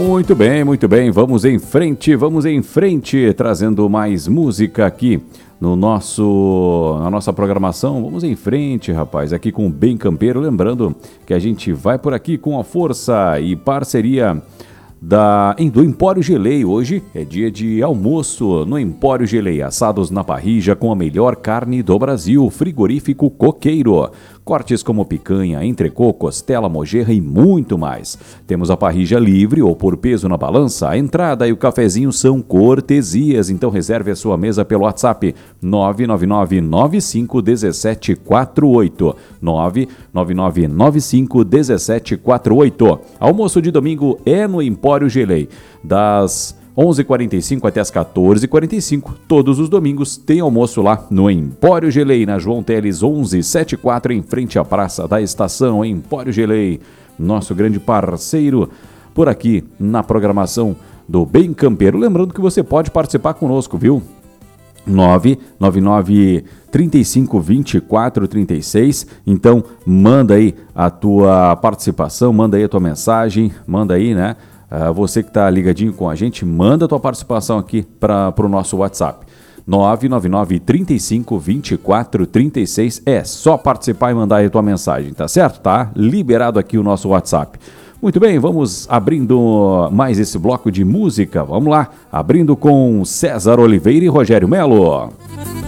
Muito bem, vamos em frente, trazendo mais música aqui na nossa programação. Vamos em frente, rapaz, aqui com o Bem Campeiro, lembrando que a gente vai por aqui com a força e parceria do Empório Gelei. Hoje é dia de almoço no Empório Gelei, assados na parrilla com a melhor carne do Brasil, frigorífico Coqueiro. Cortes como picanha, entrecô, costela, mojerra e muito mais. Temos a parrilla livre ou por peso na balança. A entrada e o cafezinho são cortesias, então reserve a sua mesa pelo WhatsApp 999-951748. 999-951748. Almoço de domingo é no Empório Gelei, das 11h45 até as 14h45, todos os domingos tem almoço lá no Empório Gelei, na João Teles 1174, em frente à Praça da Estação. Empório Gelei, nosso grande parceiro por aqui na programação do Bem Campeiro. Lembrando que você pode participar conosco, viu? 999-35-24-36. Então manda aí a tua participação, manda aí a tua mensagem, manda aí, né? Você que está ligadinho com a gente, manda a tua participação aqui para o nosso WhatsApp. 999-35-24-36. É só participar e mandar aí a tua mensagem, tá certo? Tá liberado aqui o nosso WhatsApp. Muito bem, vamos abrindo mais esse bloco de música. Vamos lá, abrindo com César Oliveira e Rogério Melo.